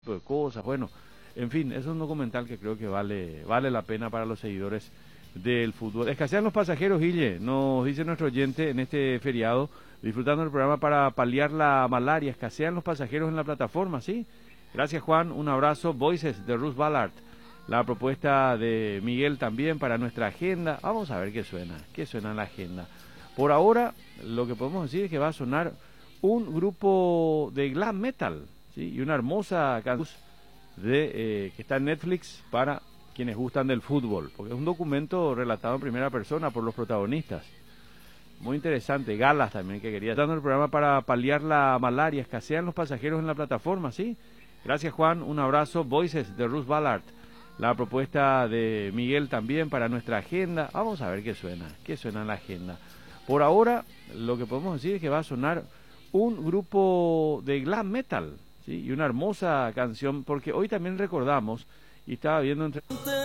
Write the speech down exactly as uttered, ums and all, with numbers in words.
de cosas. Bueno, en fin, es un documental que creo que vale, vale la pena para los seguidores del fútbol. Escasean los pasajeros, Guille, nos dice nuestro oyente en este feriado, disfrutando del programa para paliar la malaria. Escasean los pasajeros en la plataforma, ¿sí? Gracias, Juan, un abrazo. Voices de Ruth Ballard. La propuesta de Miguel también para nuestra agenda. Vamos a ver qué suena, qué suena en la agenda. Por ahora, lo que podemos decir es que va a sonar un grupo de glam metal, ¿sí? Y una hermosa canción de, eh, que está en Netflix para quienes gustan del fútbol, porque es un documento relatado en primera persona por los protagonistas. Muy interesante. Galas también, que quería dando el programa para paliar la malaria. Escasean los pasajeros en la plataforma, ¿sí? Gracias, Juan, un abrazo. Voices de Ruth Ballard. La propuesta de Miguel también para nuestra agenda. Vamos a ver qué suena, qué suena en la agenda. Por ahora, lo que podemos decir es que va a sonar un grupo de glam metal, ¿sí? Y una hermosa canción, porque hoy también recordamos, y estaba viendo entre...